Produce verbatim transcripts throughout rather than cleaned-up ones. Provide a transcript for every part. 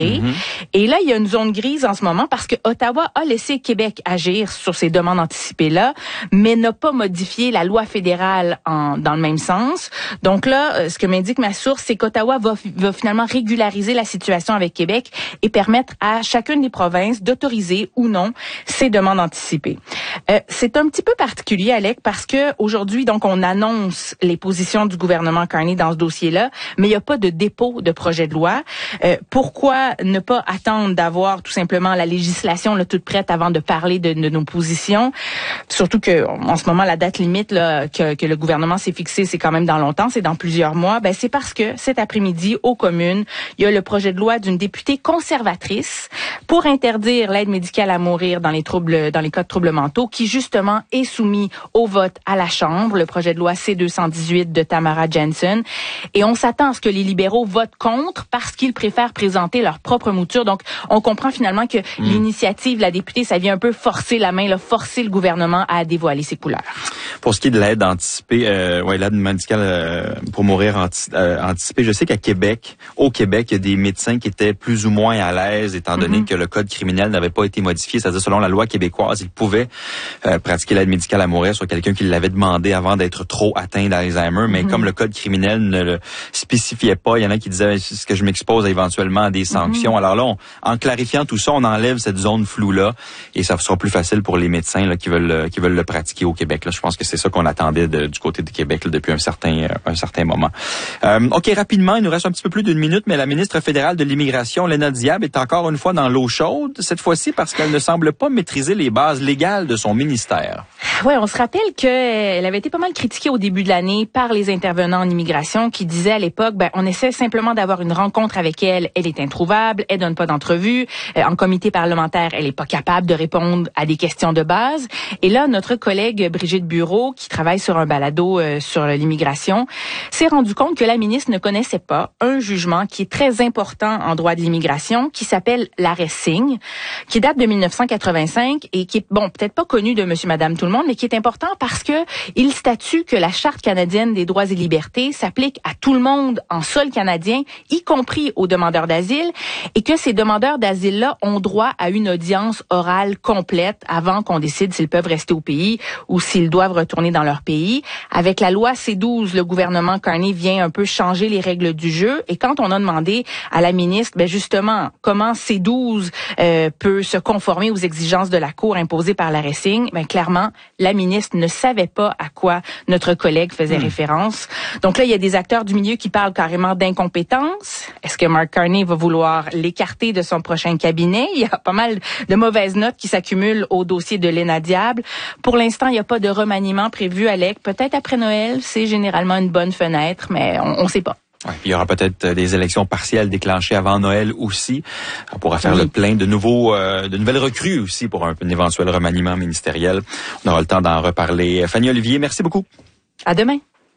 Mm-hmm. Et là, il y a une zone grise en ce moment parce que Ottawa a laissé Québec agir sur ces demandes anticipées-là, mais n'a pas modifié la loi fédérale en, dans le même sens. Donc là, ce que m'indique ma source, c'est qu'Ottawa va, va finalement régulariser la situation avec Québec et permettre à chacune des provinces d'autoriser ou non ces demandes anticipées. Euh, c'est un petit peu particulier, Alec, parce que aujourd'hui, donc, on annonce les positions du gouvernement Carney dans ce dossier-là, mais il n'y a pas de dépôt de projet de loi. Euh, pourquoi ne pas attendre d'avoir tout simplement la législation là, toute prête avant de parler de, de nos positions? Surtout que en ce moment, la date limite là, que, que le gouvernement s'est fixée, c'est quand même dans longtemps, c'est dans plusieurs mois. Ben, c'est parce que cet après-midi, aux communes, il y a le projet de loi d'une députée conservatrice pour interdire l'aide médicale à mourir dans les troubles, dans les cas de troubles mentaux, qui justement est soumis au vote à la Chambre, le projet de loi C deux cent dix-huit de Tamara Jensen. Et on s'attend à ce que les libéraux votent contre parce qu'ils préfèrent présenter leur propre mouture. Donc, on comprend finalement que mmh. l'initiative, la députée, ça vient un peu forcer la main, là, forcer le gouvernement à dévoiler ses couleurs. Pour ce qui est de l'aide anticipée, euh, ouais, l'aide médicale euh, pour mourir anti, euh, anticipée, je sais qu'à Québec, au Québec, il y a des médecins qui étaient plus ou moins à l'aise, étant donné mmh. que le code criminel n'avait pas été modifié. C'est-à-dire, selon la loi québécoise, ils pouvaient euh, pratiquer l'aide médicale à mourir sur quelqu'un qui l'avait demandé avant d'être trop atteint d'Alzheimer. Mais mmh. comme le code criminel ne le spécifiait pas, il y en a qui disaient, est-ce que je m'expose éventuellement à des sanctions? Mmh. Alors là, on, en clarifiant tout ça, on enlève cette zone floue-là et ça sera plus facile pour les médecins là, qui veulent qui veulent le pratiquer au Québec. Là, je pense que c'est ça qu'on attendait de, du côté du Québec là, depuis un certain un certain moment. Euh, OK, rapidement, il nous reste un petit peu plus d'une minute, mais la ministre fédérale de l'Immigration, Léna Diab, est encore une fois dans l'eau chaude, cette fois-ci parce qu'elle ne semble pas maîtriser les bases légales de son ministère. Oui, on se rappelle qu'elle avait été pas mal critiquée au début de l'année par les intervenants en immigration qui disaient à l'époque, ben, on essaie simplement d'avoir une rencontre avec elle. Elle est introuvable, elle donne pas d'entrevue. Euh, en comité parlementaire, elle est pas capable de répondre à des questions de base. Et là, notre collègue Brigitte Bureau, qui travaille sur un balado euh, sur l'immigration, s'est rendu compte que la ministre ne connaissait pas un jugement qui est très important en droit de l'immigration, qui s'appelle l'arrêt Singh, qui date de dix-neuf cent quatre-vingt-cinq et qui est, bon, peut-être pas connu de monsieur, madame, tout le monde, mais qui est important parce que il statue que la Charte canadienne des droits et libertés s'applique à tout le monde en sol canadien, y compris aux demandeurs d'asile, et que ces demandeurs d'asile-là ont droit à une audience orale complète avant qu'on décide s'ils peuvent rester au pays ou s'ils doivent retourner dans leur pays. Avec la loi C douze, le gouvernement Carney vient un peu changer les règles du jeu, et quand on a demandé à la ministre, ben justement, comment C douze euh, peut se conformer aux exigences de la Cour imposées par l'arrêt Singh, ben clairement, la ministre ne savait pas à quoi notre collègue faisait mmh. référence. Donc là, il y a des acteurs du milieu qui parlent carrément d'incompétence. Est-ce que Mark Carney va vouloir l'écarter de son prochain cabinet? Il y a pas mal de mauvaises notes qui s'accumulent au dossier de Léna Diab. Pour l'instant, il n'y a pas de remaniement prévu, Alec. Peut-être après Noël, c'est généralement une bonne fenêtre, mais on ne sait pas. Ouais, il y aura peut-être des élections partielles déclenchées avant Noël aussi. On pourra faire oui. le plein de nouveaux, euh, de nouvelles recrues aussi pour un, un éventuel remaniement ministériel. On aura le temps d'en reparler. Fanny Olivier, merci beaucoup. À demain.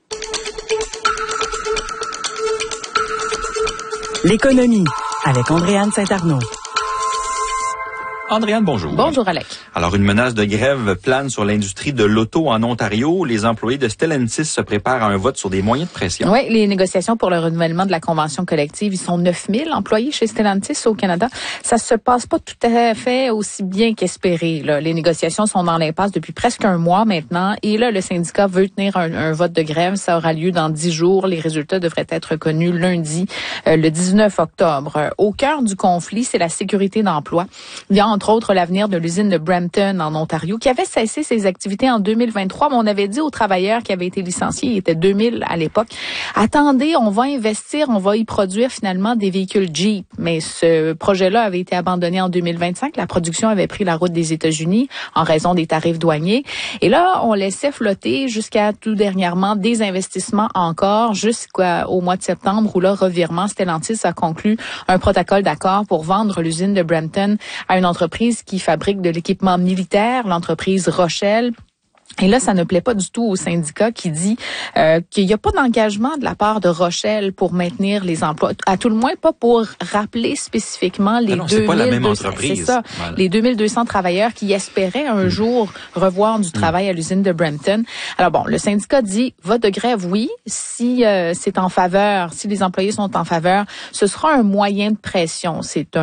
L'économie avec Andréane Saint-Arnaud. Andréane, bonjour. Bonjour, Alec. Alors, une menace de grève plane sur l'industrie de l'auto en Ontario. Les employés de Stellantis se préparent à un vote sur des moyens de pression. Oui, les négociations pour le renouvellement de la convention collective, ils sont neuf mille employés chez Stellantis au Canada. Ça se passe pas tout à fait aussi bien qu'espéré, là. Les négociations sont dans l'impasse depuis presque un mois maintenant. Et là, le syndicat veut tenir un, un vote de grève. Ça aura lieu dans dix jours. Les résultats devraient être connus lundi, euh, le dix-neuf octobre. Au cœur du conflit, c'est la sécurité d'emploi. Il y a entre autres l'avenir de l'usine de Brampton en Ontario, qui avait cessé ses activités en deux mille vingt-trois, mais on avait dit aux travailleurs qui avaient été licenciés, il était deux mille à l'époque, attendez, on va investir, on va y produire finalement des véhicules Jeep. Mais ce projet-là avait été abandonné en deux mille vingt-cinq. La production avait pris la route des États-Unis en raison des tarifs douaniers. Et là, on laissait flotter jusqu'à tout dernièrement des investissements encore jusqu'au mois de septembre où là, revirement, Stellantis a conclu un protocole d'accord pour vendre l'usine de Brampton à une entreprise qui fabrique de l'équipement militaire, l'entreprise Rochelle. Et là, ça ne plaît pas du tout au syndicat qui dit euh, qu'il n'y a pas d'engagement de la part de Rochelle pour maintenir les emplois. À tout le moins, pas pour rappeler spécifiquement les non, c'est pas la même deux cents, entreprise. C'est ça, voilà. les deux mille deux cents travailleurs qui espéraient un mmh. jour revoir du travail mmh. à l'usine de Brampton. Alors bon, le syndicat dit vote de grève, oui, si euh, c'est en faveur, si les employés sont en faveur, ce sera un moyen de pression. C'est un